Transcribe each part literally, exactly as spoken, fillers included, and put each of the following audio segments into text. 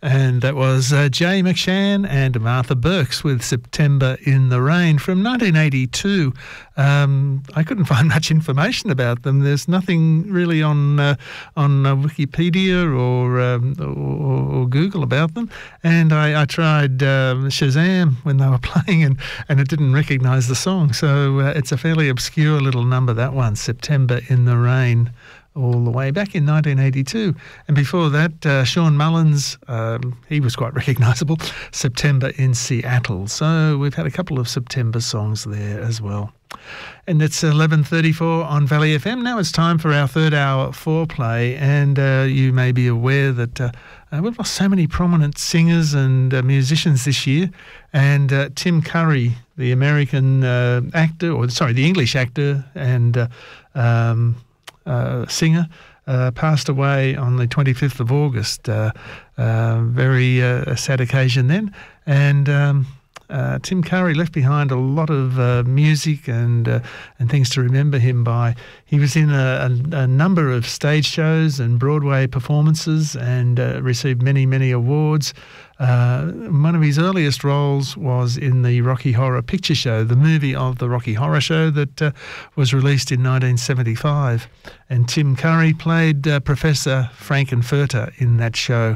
And that was uh, Jay McShann and Martha Burks with September in the Rain from nineteen eighty-two. Um, I couldn't find much information about them. There's nothing really on uh, on uh, Wikipedia or, um, or or Google about them. And I, I tried um, Shazam when they were playing, and, and it didn't recognise the song. So uh, it's a fairly obscure little number, that one, September in the Rain, all the way back in nineteen eighty-two. And before that, uh, Sean Mullins, um, he was quite recognisable, September in Seattle. So we've had a couple of September songs there as well. And it's eleven thirty-four on Valley F M. Now it's time for our third hour foreplay, and uh, you may be aware that uh, uh, we've lost so many prominent singers and uh, musicians this year, and uh, Tim Curry, the American uh, actor, or sorry, the English actor and uh, um, Uh, singer, uh, passed away on the twenty-fifth of August. Uh, uh, very uh, a sad occasion then. And um, uh, Tim Curry left behind a lot of uh, music and uh, and things to remember him by. He was in a, a, a number of stage shows and Broadway performances, and uh, received many, many awards. Uh, one of his earliest roles was in the Rocky Horror Picture Show, the movie of the Rocky Horror Show that uh, was released in nineteen seventy-five. And Tim Curry played uh, Professor Frankenfurter in that show.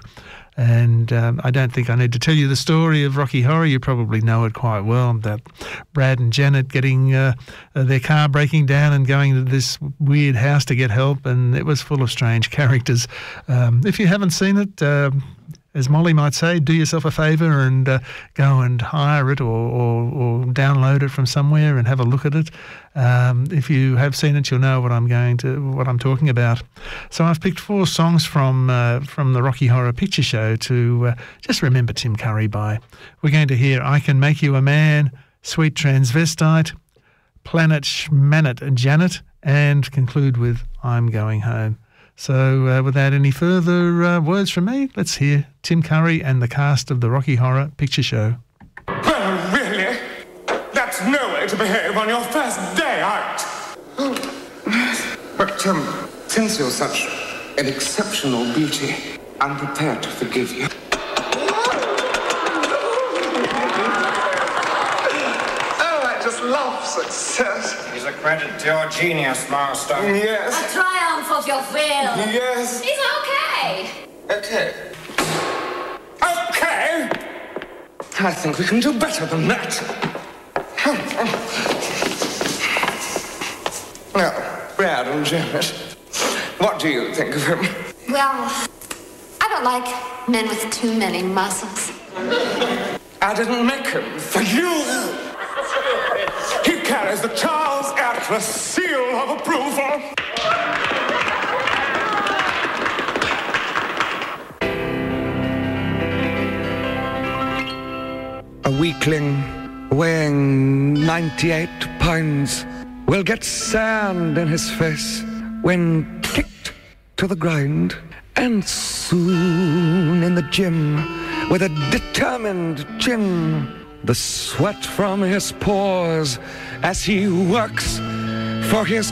And um, I don't think I need to tell you the story of Rocky Horror. You probably know it quite well, that Brad and Janet getting uh, their car breaking down and going to this weird house to get help, and it was full of strange characters. Um, if you haven't seen it, uh, as Molly might say, do yourself a favour and uh, go and hire it or, or, or download it from somewhere and have a look at it. Um, if you have seen it, you'll know what I'm going to, what I'm talking about. So I've picked four songs from uh, from the Rocky Horror Picture Show to uh, just remember Tim Curry by. We're going to hear "I Can Make You a Man," "Sweet Transvestite," "Planet Schmanet Janet," and conclude with "I'm Going Home." So uh, without any further uh, words from me, let's hear Tim Curry and the cast of the Rocky Horror Picture Show. Well, really? That's no way to behave on your first day out. But, um, since you're such an exceptional beauty, I'm prepared to forgive you. Oh, I just love success. He's a credit to your genius, Master. Yes. A triumph of your will. Yes. He's okay. Okay. Okay! I think we can do better than that. Now, Brad and Janet, what do you think of him? Well, I don't like men with too many muscles. I didn't make him for you. He carries the Charles Atlas seal of approval. A weakling weighing ninety-eight pounds will get sand in his face when kicked to the ground. And soon in the gym, with a determined chin, the sweat from his pores as he works for his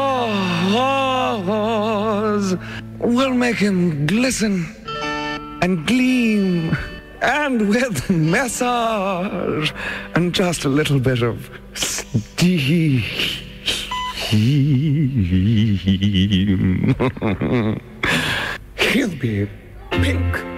cause will make him glisten and gleam, and with massage and just a little bit of steam, he'll be pink.